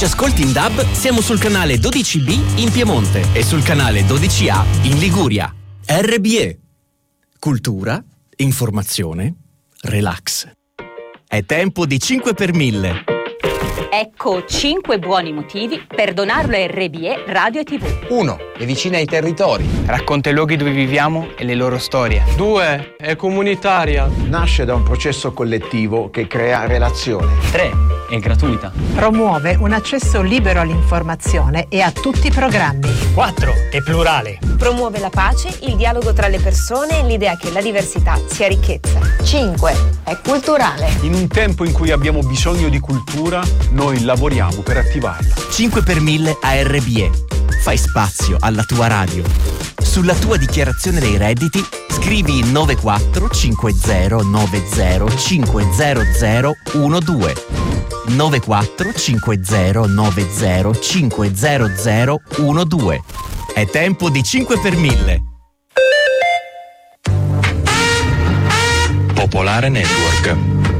Ascolti in DAB, siamo sul canale 12B in Piemonte e sul canale 12A in Liguria. RBE. Cultura, informazione, relax. È tempo di 5 per 1000. Ecco 5 buoni motivi per donarlo a RBE Radio e TV. 1. È vicina ai territori. Racconta i luoghi dove viviamo e le loro storie. 2. È comunitaria. Nasce da un processo collettivo che crea relazione. 3. È gratuita. Promuove un accesso libero all'informazione e a tutti i programmi. 4. È plurale. Promuove la pace, il dialogo tra le persone e l'idea che la diversità sia ricchezza. 5. È culturale. In un tempo in cui abbiamo bisogno di cultura, noi lavoriamo per attivarla. 5 per 1000 a RBE. Fai spazio alla tua radio. Sulla tua dichiarazione dei redditi scrivi 945090500012. 945090500012. È tempo di 5 per 1000. Popolare Network.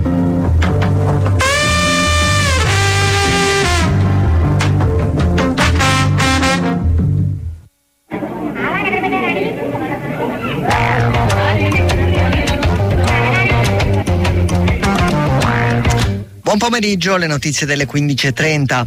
Buon pomeriggio, le notizie delle 15:30.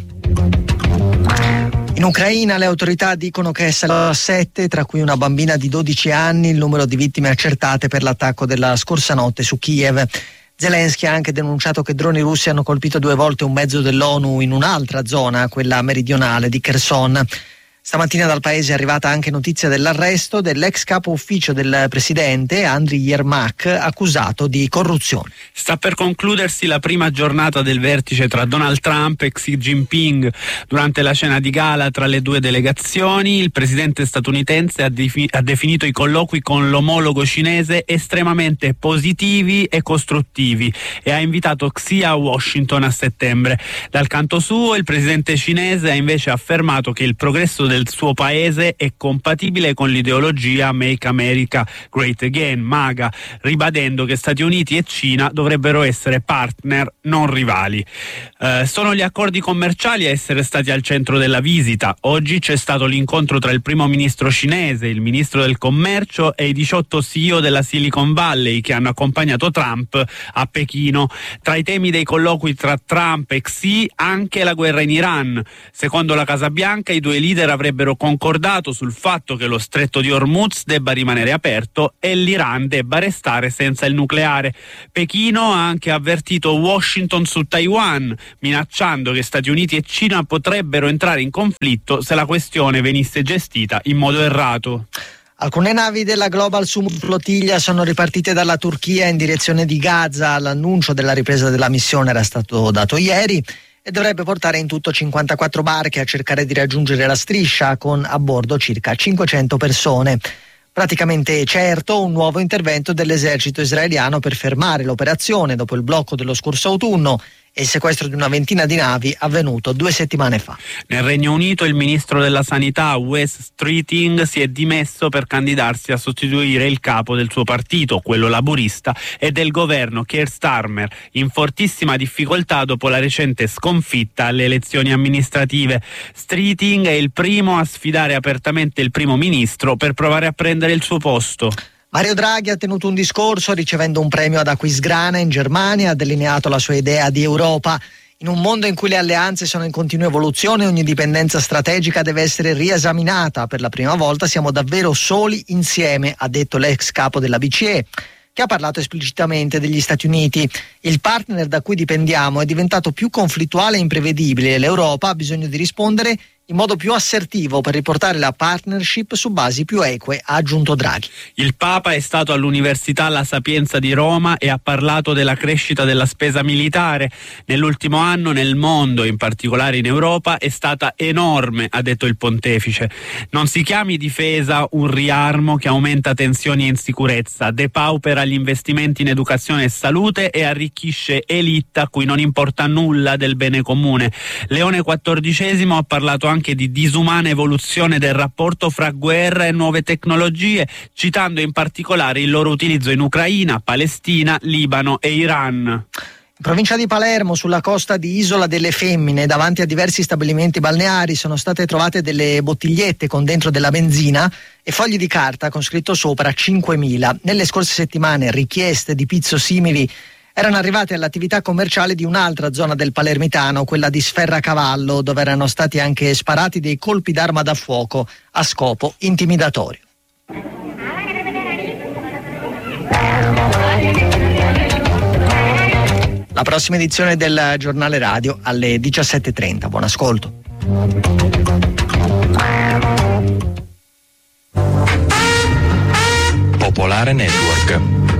In Ucraina le autorità dicono che è salito a 7, tra cui una bambina di 12 anni, il numero di vittime accertate per l'attacco della scorsa notte su Kiev. Zelensky ha anche denunciato che droni russi hanno colpito 2 volte un mezzo dell'ONU in un'altra zona, quella meridionale di Kherson. Stamattina dal paese è arrivata anche notizia dell'arresto dell'ex capo ufficio del presidente, Andriy Yermak, accusato di corruzione. Sta per concludersi la prima giornata del vertice tra Donald Trump e Xi Jinping. Durante la cena di gala tra le due delegazioni, il presidente statunitense ha definito i colloqui con l'omologo cinese estremamente positivi e costruttivi e ha invitato Xi a Washington a settembre. Dal canto suo, il presidente cinese ha invece affermato che il progresso del suo paese è compatibile con l'ideologia Make America Great Again, MAGA, ribadendo che Stati Uniti e Cina dovrebbero essere partner, non rivali. Sono gli accordi commerciali a essere stati al centro della visita. Oggi c'è stato l'incontro tra il primo ministro cinese, il ministro del commercio e i 18 CEO della Silicon Valley che hanno accompagnato Trump a Pechino. Tra i temi dei colloqui tra Trump e Xi anche la guerra in Iran. Secondo la Casa Bianca i due leader avrebbero concordato sul fatto che lo stretto di Hormuz debba rimanere aperto e l'Iran debba restare senza il nucleare. Pechino ha anche avvertito Washington su Taiwan, minacciando che Stati Uniti e Cina potrebbero entrare in conflitto se la questione venisse gestita in modo errato. Alcune navi della Global Summit Flottiglia sono ripartite dalla Turchia in direzione di Gaza. L'annuncio della ripresa della missione era stato dato ieri e dovrebbe portare in tutto 54 barche a cercare di raggiungere la striscia, con a bordo circa 500 persone. Praticamente certo un nuovo intervento dell'esercito israeliano per fermare l'operazione dopo il blocco dello scorso autunno e il sequestro di una ventina di navi avvenuto 2 settimane fa. Nel Regno Unito il ministro della Sanità Wes Streeting si è dimesso per candidarsi a sostituire il capo del suo partito, quello laburista, e del governo Keir Starmer, in fortissima difficoltà dopo la recente sconfitta alle elezioni amministrative. Streeting è il primo a sfidare apertamente il primo ministro per provare a prendere il suo posto. Mario Draghi ha tenuto un discorso ricevendo un premio ad Aquisgrana in Germania, ha delineato la sua idea di Europa. In un mondo in cui le alleanze sono in continua evoluzione, ogni dipendenza strategica deve essere riesaminata. Per la prima volta siamo davvero soli insieme, ha detto l'ex capo della BCE, che ha parlato esplicitamente degli Stati Uniti. Il partner da cui dipendiamo è diventato più conflittuale e imprevedibile e l'Europa ha bisogno di rispondere in modo più assertivo per riportare la partnership su basi più eque, ha aggiunto Draghi. Il Papa è stato all'Università La Sapienza di Roma e ha parlato della crescita della spesa militare. Nell'ultimo anno nel mondo, in particolare in Europa, è stata enorme, ha detto il pontefice. Non si chiami difesa un riarmo che aumenta tensioni e insicurezza, depaupera gli investimenti in educazione e salute e arricchisce elite a cui non importa nulla del bene comune. Leone XIV ha parlato anche di disumana evoluzione del rapporto fra guerra e nuove tecnologie, citando in particolare il loro utilizzo in Ucraina, Palestina, Libano e Iran. In provincia di Palermo, sulla costa di Isola delle Femmine, davanti a diversi stabilimenti balneari, sono state trovate delle bottigliette con dentro della benzina e fogli di carta con scritto sopra 5.000. Nelle scorse settimane richieste di pizzo simili erano arrivate all'attività commerciale di un'altra zona del Palermitano, quella di Sferracavallo, dove erano stati anche sparati dei colpi d'arma da fuoco a scopo intimidatorio. La prossima edizione del giornale radio alle 17:30. Buon ascolto. Popolare Network.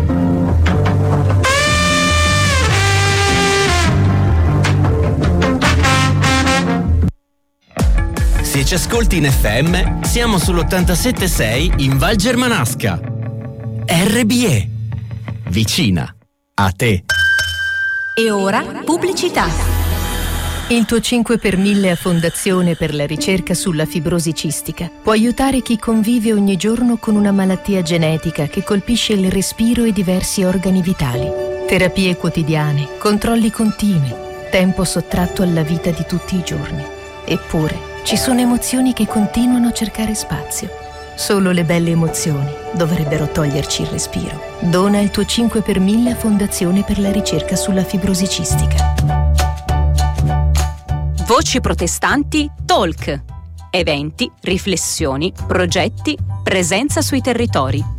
Se ci ascolti in FM, siamo sull'87.6 in Val Germanasca. RBE. Vicina a te. E ora pubblicità. Il tuo 5 per 1000 a Fondazione per la ricerca sulla fibrosi cistica può aiutare chi convive ogni giorno con una malattia genetica che colpisce il respiro e diversi organi vitali. Terapie quotidiane, controlli continui, tempo sottratto alla vita di tutti i giorni. Eppure ci sono emozioni che continuano a cercare spazio. Solo le belle emozioni dovrebbero toglierci il respiro. Dona il tuo 5 per 1000 a Fondazione per la ricerca sulla fibrosi cistica. Voci protestanti Talk. Eventi, riflessioni, progetti, presenza sui territori.